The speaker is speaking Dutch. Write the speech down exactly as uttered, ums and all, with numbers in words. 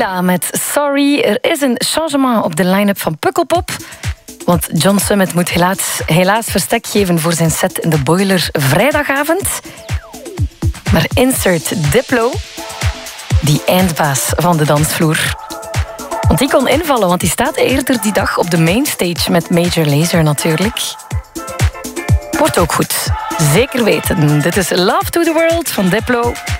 Sheila met Sorry. Er is een changement op de line-up van Pukkelpop. Want John Summit moet helaas, helaas verstek geven voor zijn set in de Boiler vrijdagavond. Maar insert Diplo, die eindbaas van de dansvloer. Want die kon invallen, want die staat eerder die dag op de mainstage met Major Lazer natuurlijk. Wordt ook goed. Zeker weten. Dit is Love to the World van Diplo.